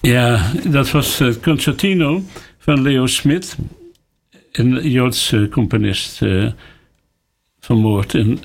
Ja, dat was het concertino van Leo Smit, een Joodse componist, vermoord in